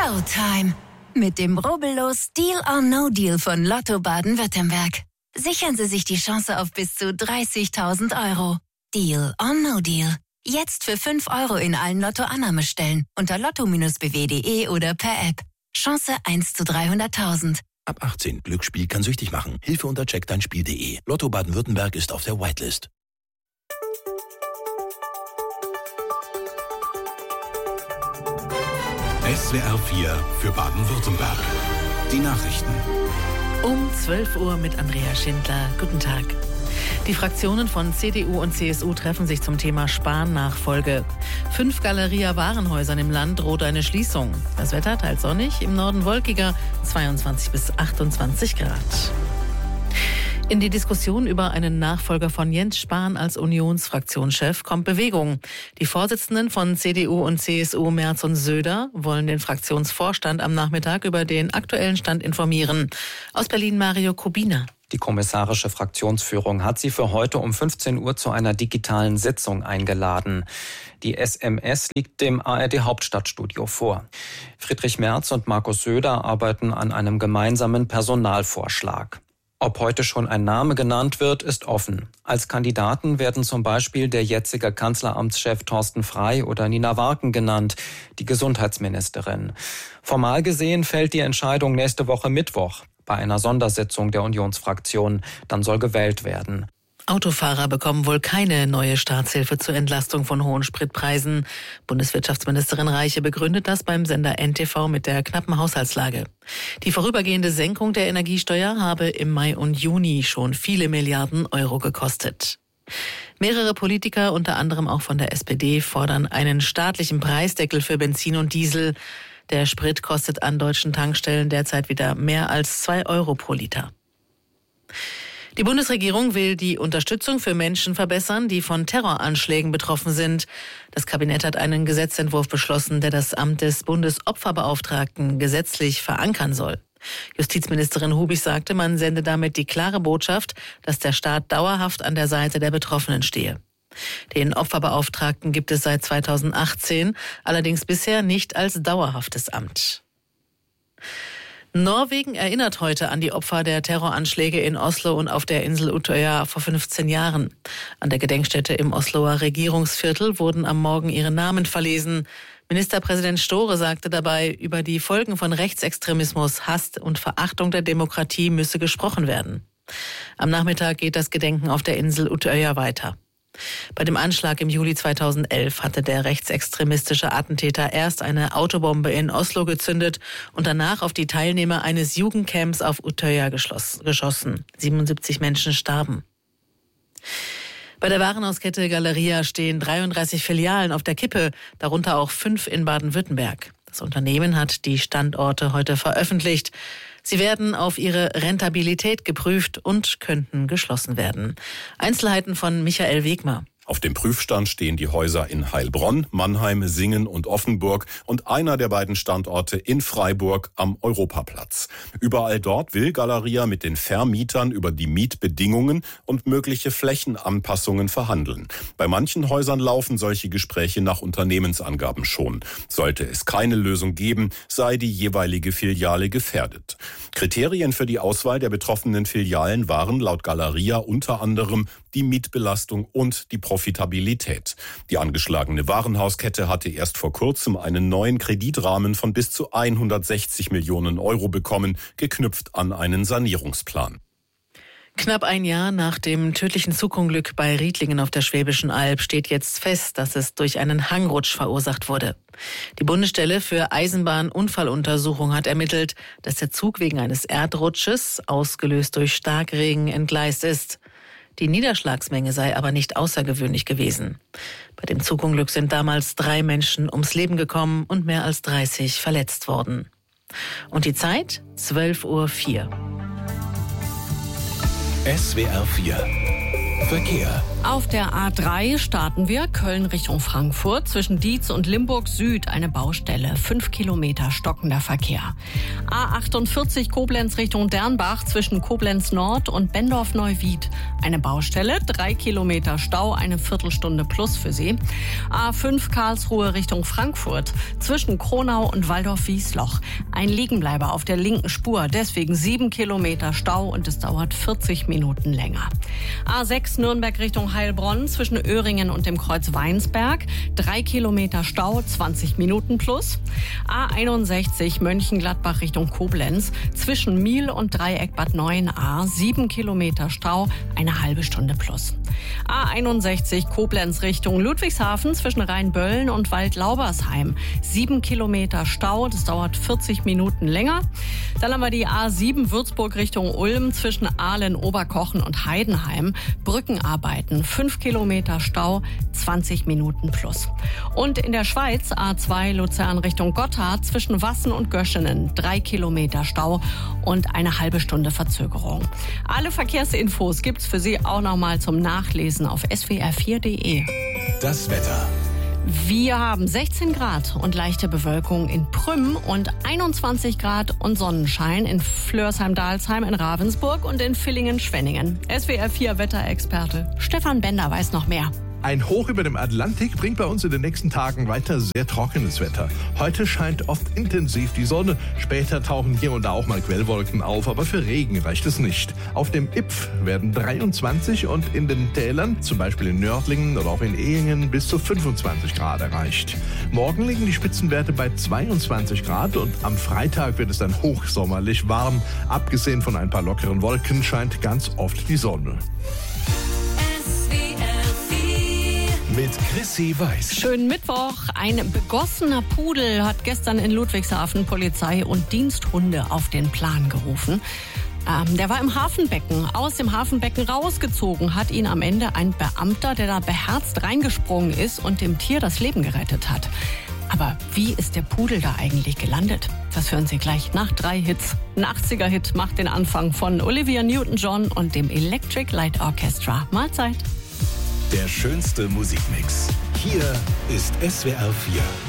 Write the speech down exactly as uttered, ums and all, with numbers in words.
Showtime. Mit dem rubbellos Deal or No Deal von Lotto Baden-Württemberg. Sichern Sie sich die Chance auf bis zu dreißigtausend Euro. Deal or No Deal. Jetzt für fünf Euro in allen Lotto-Annahmestellen unter lotto Bindestrich b w punkt d e oder per App. Chance eins zu dreihunderttausend. Ab achtzehn. Glücksspiel kann süchtig machen. Hilfe unter check dein spiel punkt d e. Lotto Baden-Württemberg ist auf der Whitelist. S W R vier für Baden-Württemberg. Die Nachrichten. Um zwölf Uhr mit Andrea Schindler. Guten Tag. Die Fraktionen von C D U und C S U treffen sich zum Thema Spahn-Nachfolge. Fünf Galeria-Warenhäusern im Land droht eine Schließung. Das Wetter teils sonnig, im Norden wolkiger, zweiundzwanzig bis achtundzwanzig Grad. In die Diskussion über einen Nachfolger von Jens Spahn als Unionsfraktionschef kommt Bewegung. Die Vorsitzenden von C D U und C S U, Merz und Söder, wollen den Fraktionsvorstand am Nachmittag über den aktuellen Stand informieren. Aus Berlin Mario Kubina. Die kommissarische Fraktionsführung hat sie für heute um fünfzehn Uhr zu einer digitalen Sitzung eingeladen. Die S M S liegt dem A R D-Hauptstadtstudio vor. Friedrich Merz und Markus Söder arbeiten an einem gemeinsamen Personalvorschlag. Ob heute schon ein Name genannt wird, ist offen. Als Kandidaten werden zum Beispiel der jetzige Kanzleramtschef Thorsten Frey oder Nina Warken genannt, die Gesundheitsministerin. Formal gesehen fällt die Entscheidung nächste Woche Mittwoch bei einer Sondersitzung der Unionsfraktion. Dann soll gewählt werden. Autofahrer bekommen wohl keine neue Staatshilfe zur Entlastung von hohen Spritpreisen. Bundeswirtschaftsministerin Reiche begründet das beim Sender N T V mit der knappen Haushaltslage. Die vorübergehende Senkung der Energiesteuer habe im Mai und Juni schon viele Milliarden Euro gekostet. Mehrere Politiker, unter anderem auch von der S P D, fordern einen staatlichen Preisdeckel für Benzin und Diesel. Der Sprit kostet an deutschen Tankstellen derzeit wieder mehr als zwei Euro pro Liter. Die Bundesregierung will die Unterstützung für Menschen verbessern, die von Terroranschlägen betroffen sind. Das Kabinett hat einen Gesetzentwurf beschlossen, der das Amt des Bundesopferbeauftragten gesetzlich verankern soll. Justizministerin Hubig sagte, man sende damit die klare Botschaft, dass der Staat dauerhaft an der Seite der Betroffenen stehe. Den Opferbeauftragten gibt es seit zweitausendachtzehn, allerdings bisher nicht als dauerhaftes Amt. Norwegen erinnert heute an die Opfer der Terroranschläge in Oslo und auf der Insel Utøya vor fünfzehn Jahren. An der Gedenkstätte im Osloer Regierungsviertel wurden am Morgen ihre Namen verlesen. Ministerpräsident Støre sagte dabei, über die Folgen von Rechtsextremismus, Hass und Verachtung der Demokratie müsse gesprochen werden. Am Nachmittag geht das Gedenken auf der Insel Utøya weiter. Bei dem Anschlag im Juli zweitausendelf hatte der rechtsextremistische Attentäter erst eine Autobombe in Oslo gezündet und danach auf die Teilnehmer eines Jugendcamps auf Utøya geschossen. siebenundsiebzig Menschen starben. Bei der Warenhauskette Galeria stehen dreiunddreißig Filialen auf der Kippe, darunter auch fünf in Baden-Württemberg. Das Unternehmen hat die Standorte heute veröffentlicht. Sie werden auf ihre Rentabilität geprüft und könnten geschlossen werden. Einzelheiten von Michael Wegmer. Auf dem Prüfstand stehen die Häuser in Heilbronn, Mannheim, Singen und Offenburg und einer der beiden Standorte in Freiburg am Europaplatz. Überall dort will Galeria mit den Vermietern über die Mietbedingungen und mögliche Flächenanpassungen verhandeln. Bei manchen Häusern laufen solche Gespräche nach Unternehmensangaben schon. Sollte es keine Lösung geben, sei die jeweilige Filiale gefährdet. Kriterien für die Auswahl der betroffenen Filialen waren laut Galeria unter anderem die Mietbelastung und die Profitabilität. Die angeschlagene Warenhauskette hatte erst vor kurzem einen neuen Kreditrahmen von bis zu hundertsechzig Millionen Euro bekommen, geknüpft an einen Sanierungsplan. Knapp ein Jahr nach dem tödlichen Zugunglück bei Riedlingen auf der Schwäbischen Alb steht jetzt fest, dass es durch einen Hangrutsch verursacht wurde. Die Bundesstelle für Eisenbahnunfalluntersuchung hat ermittelt, dass der Zug wegen eines Erdrutsches, ausgelöst durch Starkregen, entgleist ist. Die Niederschlagsmenge sei aber nicht außergewöhnlich gewesen. Bei dem Zugunglück sind damals drei Menschen ums Leben gekommen und mehr als dreißig verletzt worden. Und die Zeit? zwölf Uhr vier. S W R vier Verkehr. Auf der A drei starten wir Köln Richtung Frankfurt. Zwischen Dietz und Limburg Süd eine Baustelle. Fünf Kilometer stockender Verkehr. A achtundvierzig Koblenz Richtung Dernbach zwischen Koblenz Nord und Bendorf-Neuwied. Eine Baustelle. Drei Kilometer Stau, eine Viertelstunde plus für Sie. A fünf Karlsruhe Richtung Frankfurt. Zwischen Kronau und Waldorf-Wiesloch. Ein Liegenbleiber auf der linken Spur. Deswegen sieben Kilometer Stau und es dauert vierzig Minuten länger. A sechs Nürnberg Richtung Heilbronn zwischen Öhringen und dem Kreuz Weinsberg. Drei Kilometer Stau, zwanzig Minuten plus. A einundsechzig Mönchengladbach Richtung Koblenz. Zwischen Miel und Dreieck Bad Neuenahr. Sieben Kilometer Stau, eine halbe Stunde plus. A einundsechzig Koblenz Richtung Ludwigshafen zwischen Rheinböllen und Waldlaubersheim. Sieben Kilometer Stau, das dauert vierzig Minuten länger. Dann haben wir die A sieben Würzburg Richtung Ulm zwischen Aalen, Oberkochen und Heidenheim. Brückenarbeiten. Fünf Kilometer Stau, zwanzig Minuten plus. Und in der Schweiz A zwei Luzern Richtung Gotthard zwischen Wassen und Göschenen. Drei Kilometer Stau und eine halbe Stunde Verzögerung. Alle Verkehrsinfos gibt's für Sie auch nochmal zum Nachlesen auf S W R vier Punkt de. Das Wetter. Wir haben sechzehn Grad und leichte Bewölkung in Prüm und einundzwanzig Grad und Sonnenschein in Flörsheim-Dalsheim, in Ravensburg und in Villingen-Schwenningen. S W R vier Wetterexperte Stefan Bender weiß noch mehr. Ein Hoch über dem Atlantik bringt bei uns in den nächsten Tagen weiter sehr trockenes Wetter. Heute scheint oft intensiv die Sonne. Später tauchen hier und da auch mal Quellwolken auf, aber für Regen reicht es nicht. Auf dem Ypf werden dreiundzwanzig und in den Tälern, zum Beispiel in Nördlingen oder auch in Ehingen, bis zu fünfundzwanzig Grad erreicht. Morgen liegen die Spitzenwerte bei zweiundzwanzig Grad und am Freitag wird es dann hochsommerlich warm. Abgesehen von ein paar lockeren Wolken scheint ganz oft die Sonne. Mit Chrissy Weiß. Schönen Mittwoch. Ein begossener Pudel hat gestern in Ludwigshafen Polizei und Diensthunde auf den Plan gerufen. Ähm, der war im Hafenbecken, aus dem Hafenbecken rausgezogen, hat ihn am Ende ein Beamter, der da beherzt reingesprungen ist und dem Tier das Leben gerettet hat. Aber wie ist der Pudel da eigentlich gelandet? Das hören Sie gleich nach drei Hits. Ein achtziger-Hit macht den Anfang von Olivia Newton-John und dem Electric Light Orchestra. Mahlzeit. Der schönste Musikmix. Hier ist S W R vier.